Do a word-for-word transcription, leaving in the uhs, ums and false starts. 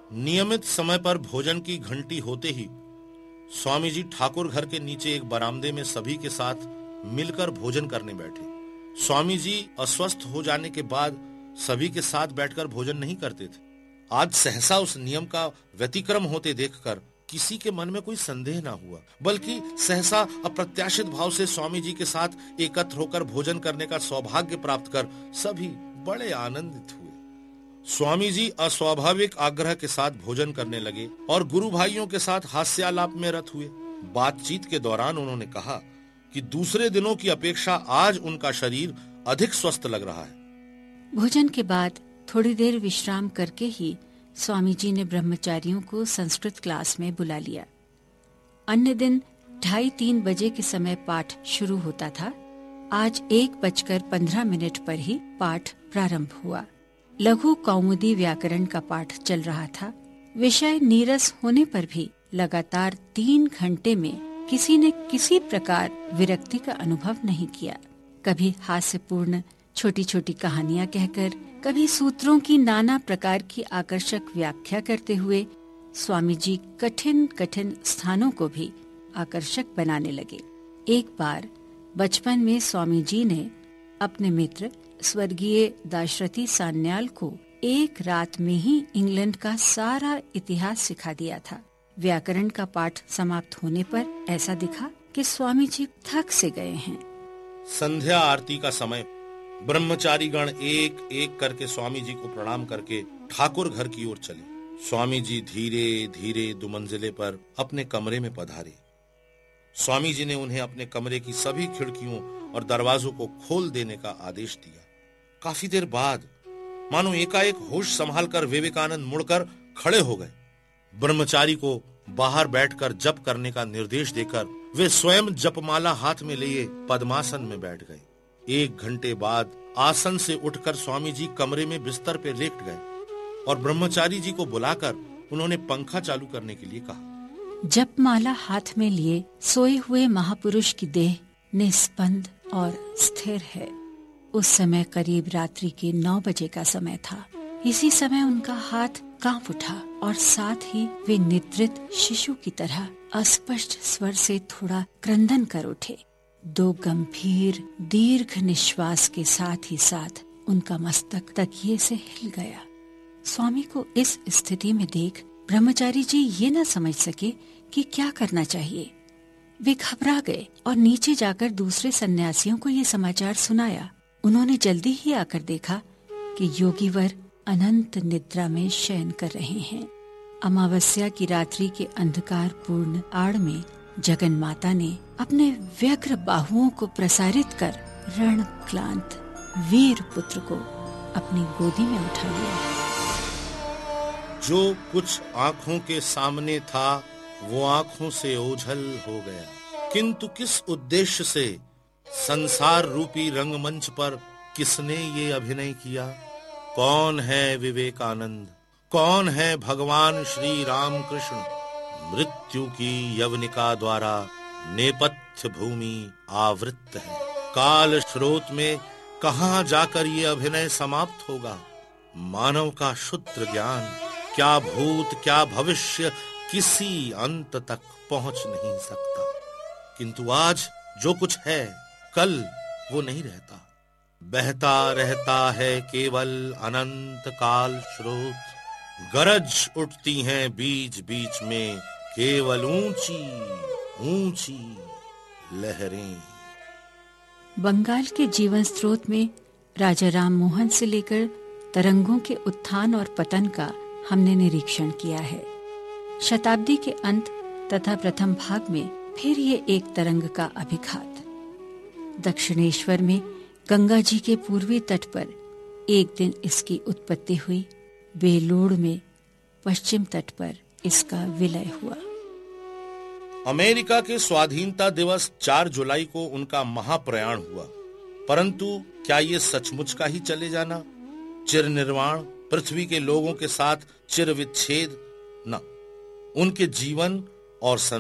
नियमित समय पर भोजन की घंटी होते ही स्वामी जी ठाकुर घर के नीचे एक बरामदे में सभी के साथ मिलकर भोजन करने बैठे। स्वामी जी अस्वस्थ हो जाने के बाद सभी के साथ बैठकर भोजन नहीं करते थे। आज सहसा उस नियम का व्यतिक्रम होते देखकर किसी के मन में कोई संदेह ना हुआ, बल्कि सहसा अप्रत्याशित भाव से स्वामी जी के साथ एकत्र होकर भोजन करने का सौभाग्य प्राप्त कर सभी बड़े आनंदित हुए। स्वामी जी अस्वाभाविक आग्रह के साथ भोजन करने लगे और गुरु भाइयों के साथ हास्यालाप में रत हुए। बातचीत के दौरान उन्होंने कहा कि दूसरे दिनों की अपेक्षा आज उनका शरीर अधिक स्वस्थ लग रहा है। भोजन के बाद थोड़ी देर विश्राम करके ही स्वामी जी ने ब्रह्मचारियों को संस्कृत क्लास में बुला लिया। अन्य दिन ढाई तीन बजे के समय पाठ शुरू होता था। आज एक बजकर पंद्रह मिनट पर ही पाठ प्रारंभ हुआ। लघु कौमुदी व्याकरण का पाठ चल रहा था। विषय नीरस होने पर भी लगातार तीन घंटे में किसी ने किसी प्रकार विरक्ति का अनुभव नहीं किया। कभी हास्यपूर्ण छोटी छोटी कहानियां कहकर, कभी सूत्रों की नाना प्रकार की आकर्षक व्याख्या करते हुए स्वामी जी कठिन कठिन स्थानों को भी आकर्षक बनाने लगे। एक बार बचपन में स्वामी जी ने अपने मित्र स्वर्गीय दाशरथी सान्याल को एक रात में ही इंग्लैंड का सारा इतिहास सिखा दिया था। व्याकरण का पाठ समाप्त होने पर ऐसा दिखा कि स्वामी जी थक से गए हैं। संध्या आरती का समय। ब्रह्मचारी गण एक एक करके स्वामी जी को प्रणाम करके ठाकुर घर की ओर चले। स्वामी जी धीरे धीरे दुमंजिले पर अपने कमरे में पधारे। स्वामी जी ने उन्हें अपने कमरे की सभी खिड़कियों और दरवाजों को खोल देने का आदेश दिया। काफी देर बाद मानो एकाएक होश संभालकर विवेकानंद मुड़कर खड़े हो गए। ब्रह्मचारी को बाहर बैठकर जप करने का निर्देश देकर वे स्वयं जपमाला हाथ में लिए पद्मासन में बैठ गए। एक घंटे बाद आसन से उठकर स्वामी जी कमरे में बिस्तर पर लेट गए और ब्रह्मचारी जी को बुलाकर उन्होंने पंखा चालू करने के लिए कहा। जपमाला हाथ में लिए सोए हुए महापुरुष की देह निस्पंद और स्थिर है। उस समय करीब रात्रि के नौ बजे का समय था। इसी समय उनका हाथ कांप उठा और साथ ही वे निद्रित शिशु की तरह अस्पष्ट स्वर से थोड़ा क्रंदन कर उठे। दो गंभीर दीर्घ निश्वास के साथ ही साथ उनका मस्तक तकिए से हिल गया। स्वामी को इस स्थिति में देख ब्रह्मचारी जी ये न समझ सके कि क्या करना चाहिए। वे घबरा गए और नीचे जाकर दूसरे सन्यासियों को ये समाचार सुनाया। उन्होंने जल्दी ही आकर देखा कि योगीवर अनंत निद्रा में शयन कर रहे हैं। अमावस्या की रात्रि के अंधकार पूर्ण आड़ में जगन माता ने अपने व्यग्र बाहुओं को प्रसारित कर रण क्लांत वीर पुत्र को अपनी गोदी में उठा लिया। जो कुछ आंखों के सामने था वो आंखों से ओझल हो गया, किंतु किस उद्देश्य से संसार रूपी रंगमंच पर किसने ये अभिनय किया? कौन है विवेकानंद? कौन है भगवान श्री रामकृष्ण? मृत्यु की यवनिका द्वारा नेपथ्य भूमि आवृत है। काल स्रोत में कहां जाकर ये अभिनय समाप्त होगा? मानव का शुद्ध ज्ञान क्या भूत क्या भविष्य किसी अंत तक पहुंच नहीं सकता, किंतु आज जो कुछ है कल वो नहीं रहता। बहता रहता है केवल अनंत काल स्रोत। गरज उठती हैं बीच बीच में केवल ऊंची ऊंची लहरें। बंगाल के जीवन स्रोत में राजा राम मोहन से लेकर तरंगों के उत्थान और पतन का हमने निरीक्षण किया है। शताब्दी के अंत तथा प्रथम भाग में फिर ये एक तरंग का अभिघात। दक्षिणेश्वर में गंगा जी के पूर्वी तट पर एक दिन इसकी उत्पत्ति हुई। बेलूड़ में पश्चिम तट पर इसका विलय हुआ। अमेरिका के स्वाधीनता दिवस चार जुलाई को उनका महाप्रयाण हुआ, परंतु क्या ये सचमुच का ही चले जाना? चिर निर्वाण, पृथ्वी के लोगों के साथ चिर विच्छेद? न, उनके जीवन और